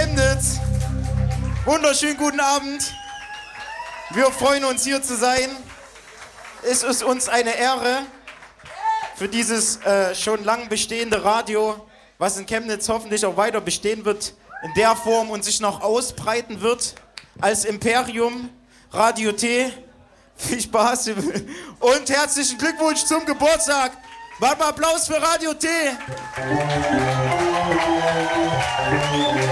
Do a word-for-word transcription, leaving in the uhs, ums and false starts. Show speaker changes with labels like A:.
A: Chemnitz. Wunderschönen guten Abend. Wir freuen uns, hier zu sein. Es ist uns eine Ehre für dieses äh, schon lang bestehende Radio, was in Chemnitz hoffentlich auch weiter bestehen wird, in der Form und sich noch ausbreiten wird als Imperium, Radio T. Viel Spaß und herzlichen Glückwunsch zum Geburtstag. Warte mal, Applaus für Radio T.